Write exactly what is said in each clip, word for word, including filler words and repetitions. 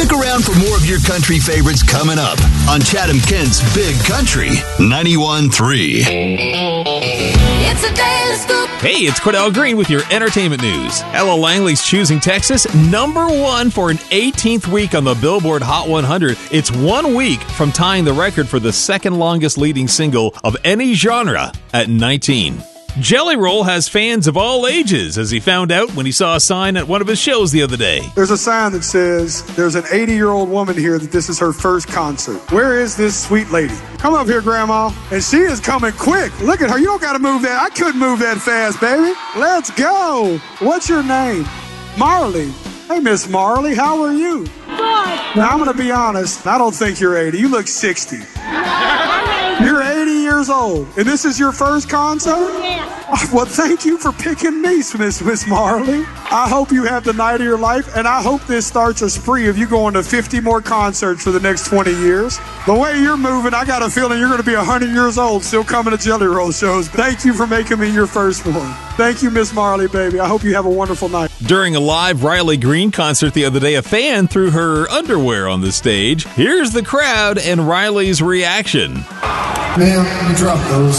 Stick around for more of your country favorites coming up on Chatham Kent's Big Country ninety-one point three. It's a daily scoop. Hey, it's Cordell Green with your entertainment news. Ella Langley's choosing Texas number one for an eighteenth week on the Billboard Hot one hundred. It's one week from tying the record for the second longest leading single of any genre at nineteen. Jelly Roll has fans of all ages, as he found out when he saw a sign at one of his shows the other day. There's a sign that says, there's an eighty-year-old woman here that this is her first concert. Where is this sweet lady? Come up here, Grandma. And she is coming quick. Look at her. You don't got to move that. I couldn't move that fast, baby. Let's go. What's your name? Marley. Hey, Miss Marley, how are you? Good. Now, I'm going to be honest. I don't think you're eighty. You look sixty. You're eighty years old, and this is your first concert? Yeah. Well, thank you for picking me, Miss Miss Marley. I hope you have the night of your life, and I hope this starts a spree of you going to fifty more concerts for the next twenty years. The way you're moving, I got a feeling you're going to be one hundred years old still coming to Jelly Roll shows. Thank you for making me your first one. Thank you, Miss Marley, baby. I hope you have a wonderful night. During a live Riley Green concert the other day, a fan threw her underwear on the stage. Here's the crowd and Riley's reaction. Ma'am, you dropped those.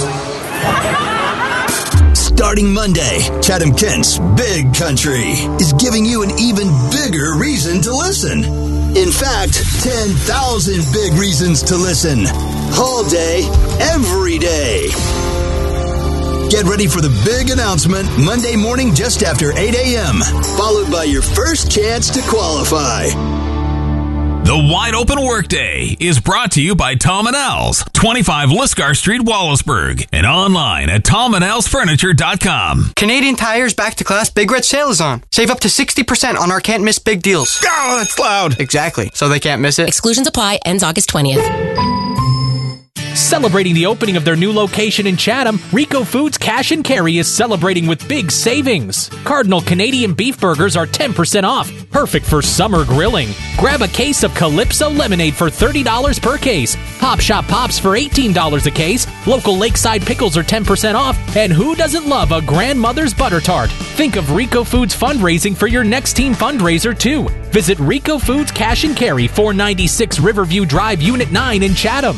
Starting Monday, Chatham Kent's Big Country is giving you an even bigger reason to listen. In fact, ten thousand big reasons to listen. All day, every day. Get ready for the big announcement Monday morning just after eight a.m., followed by your first chance to qualify. The Wide Open Workday is brought to you by Tom and Al's, twenty-five Lisgar Street, Wallaceburg, and online at tom and als furniture dot com. Canadian Tire's Back to Class Big Red Sale is on. Save up to sixty percent on our can't miss big deals. Oh, that's loud. Exactly. So they can't miss it. Exclusions apply. Ends August twentieth. Celebrating the opening of their new location in Chatham, Rico Foods Cash and Carry is celebrating with big savings. Cardinal Canadian beef burgers are ten percent off, perfect for summer grilling. Grab a case of Calypso lemonade for thirty dollars per case. Pop Shop Pops for eighteen dollars a case. Local Lakeside pickles are ten percent off. And who doesn't love a grandmother's butter tart? Think of Rico Foods fundraising for your next team fundraiser too. Visit Rico Foods Cash and Carry, four ninety-six Riverview Drive, Unit nine in Chatham.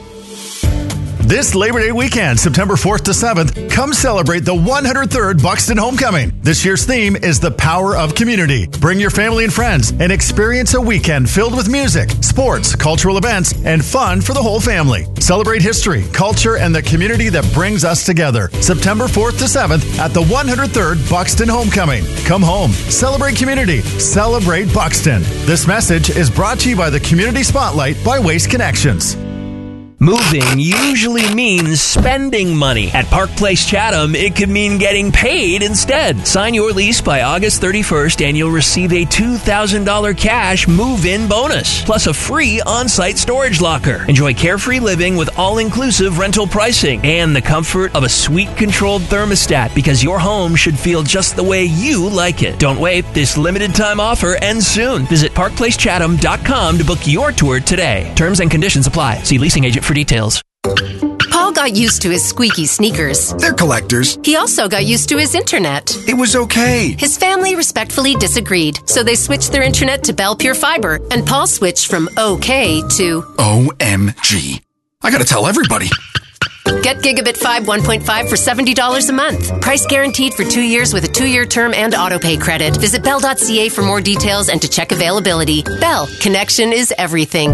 This Labor Day weekend, September fourth to seventh, come celebrate the one hundred third Buxton Homecoming. This year's theme is the power of community. Bring your family and friends and experience a weekend filled with music, sports, cultural events, and fun for the whole family. Celebrate history, culture, and the community that brings us together. September fourth to seventh at the one hundred third Buxton Homecoming. Come home, celebrate community, celebrate Buxton. This message is brought to you by the Community Spotlight by Waste Connections. Moving usually means spending money. At Park Place Chatham, it could mean getting paid instead. Sign your lease by August thirty-first and you'll receive a two thousand dollars cash move-in bonus, plus a free on-site storage locker. Enjoy carefree living with all-inclusive rental pricing and the comfort of a suite-controlled thermostat, because your home should feel just the way you like it. Don't wait. This limited-time offer ends soon. Visit park place chatham dot com to book your tour today. Terms and conditions apply. See leasing agent for details. Paul got used to his squeaky sneakers. They're collectors. He also got used to his internet. It was okay. His family respectfully disagreed, so they switched their internet to Bell Pure Fiber, and Paul switched from okay to O M G. I gotta tell everybody. Get Gigabit Fibe one point five for seventy dollars a month. Price guaranteed for two years with a two-year term and autopay credit. Visit bell dot c a for more details and to check availability. Bell, connection is everything.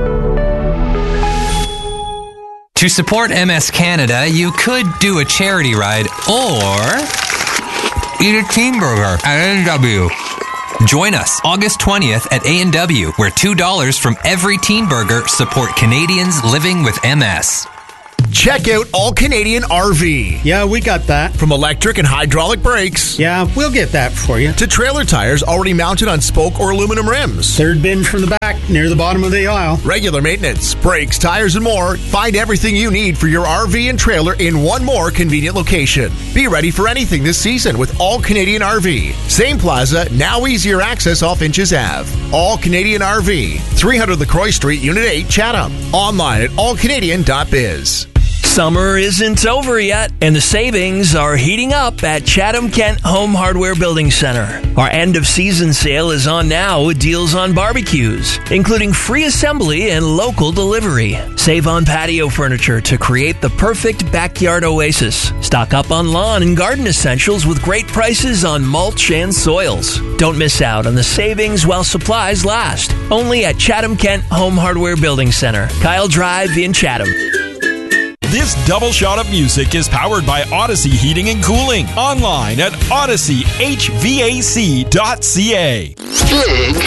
To support M S Canada, you could do a charity ride or eat a teen burger at A and W. Join us August twentieth at A and W, where two dollars from every teen burger support Canadians living with M S. Check out All Canadian R V. Yeah, we got that. From electric and hydraulic brakes. Yeah, we'll get that for you. To trailer tires already mounted on spoke or aluminum rims. Third bin from the back, near the bottom of the aisle. Regular maintenance, brakes, tires, and more. Find everything you need for your R V and trailer in one more convenient location. Be ready for anything this season with All Canadian R V. Same plaza, now easier access off Inches Avenue. All Canadian R V, three hundred LaCroix Street, Unit eight, Chatham. Online at all canadian dot biz. Summer isn't over yet, and the savings are heating up at Chatham Kent Home Hardware Building Center. Our end-of-season sale is on now with deals on barbecues, including free assembly and local delivery. Save on patio furniture to create the perfect backyard oasis. Stock up on lawn and garden essentials with great prices on mulch and soils. Don't miss out on the savings while supplies last. Only at Chatham Kent Home Hardware Building Center, Kyle Drive in Chatham. This double shot of music is powered by Odyssey Heating and Cooling. Online at odyssey h v a c dot c a. Big